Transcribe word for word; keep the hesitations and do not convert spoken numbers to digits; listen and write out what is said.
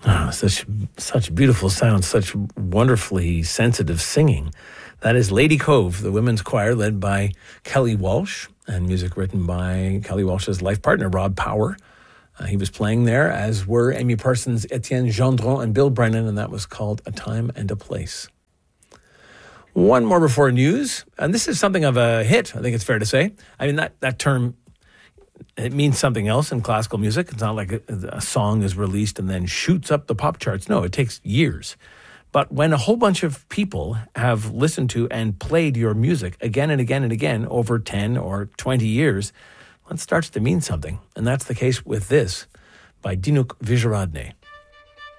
Oh, such such beautiful sound, such wonderfully sensitive singing. That is Lady Cove, the women's choir led by Kelly Walsh, and music written by Kelly Walsh's life partner, Rob Power. Uh, he was playing there, as were Amy Parsons, Etienne Gendron, and Bill Brennan, and that was called A Time and a Place. One more before news, and this is something of a hit, I think it's fair to say. I mean, that, that term, it means something else in classical music. It's not like a, a song is released and then shoots up the pop charts. No, it takes years. But when a whole bunch of people have listened to and played your music again and again and again over ten or twenty years, well, it starts to mean something. And that's the case with this by Dinuk Vijayaradne.